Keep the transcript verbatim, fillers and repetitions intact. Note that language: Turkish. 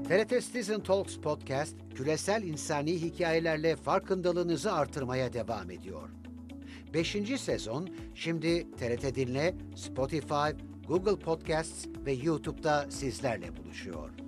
T R T Citizen Talks Podcast, küresel insani hikayelerle farkındalığınızı artırmaya devam ediyor. Beşinci sezon şimdi T R T Dinle, Spotify, Google Podcasts ve YouTube'da sizlerle buluşuyor.